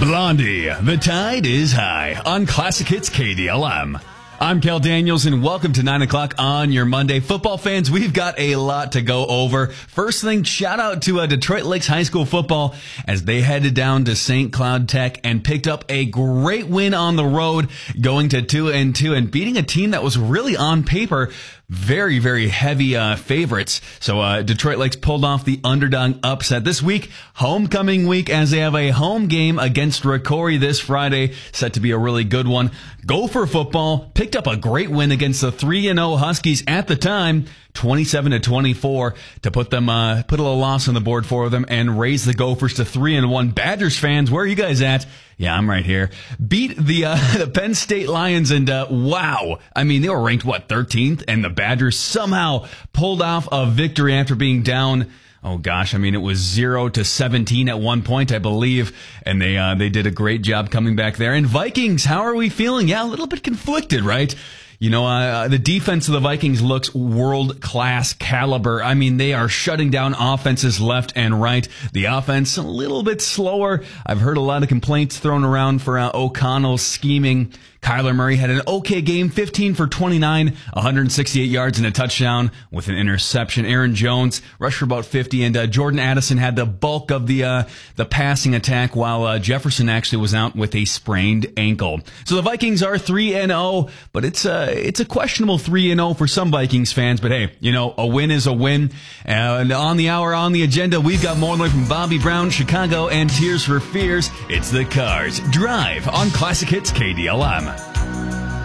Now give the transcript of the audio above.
Blondie, the tide is high on Classic Hits KDLM. I'm Cal Daniels, and welcome to 9 o'clock on your Monday. Football fans, we've got a lot to go over. First thing, shout out to Detroit Lakes High School football as they headed down to St. Cloud Tech and picked up a great win on the road, going to 2-2 and beating a team that was really on paper very, very heavy favorites. So Detroit Lakes pulled off the underdog upset. This week, homecoming week, as they have a home game against Rocori this Friday, set to be a really good one. Gopher football picked up a great win against the 3-0 Huskies at the time, 27-24, to put them put a little loss on the board for them and raise the Gophers to 3-1. Badgers fans, where are you guys at? Yeah, I'm right here. Beat the Penn State Lions, and wow, I mean, they were ranked 13th, and the Badgers somehow pulled off a victory after being down. Oh gosh, I mean, it was 0-17 at one point, I believe, and they did a great job coming back there. And Vikings, how are we feeling? Yeah, a little bit conflicted, right? You know, the defense of the Vikings looks world-class caliber. I mean, they are shutting down offenses left and right. The offense, a little bit slower. I've heard a lot of complaints thrown around for O'Connell's scheming. Kyler Murray had an okay game, 15 for 29, 168 yards and a touchdown with an interception. Aaron Jones rushed for about 50, and Jordan Addison had the bulk of the passing attack, while Jefferson actually was out with a sprained ankle. So the Vikings are 3-0, but it's a questionable 3-0 for some Vikings fans. But hey, you know, a win is a win. And on the hour, on the agenda, we've got more from Bobby Brown, Chicago, and Tears for Fears. It's the Cars Drive on Classic Hits KDLM.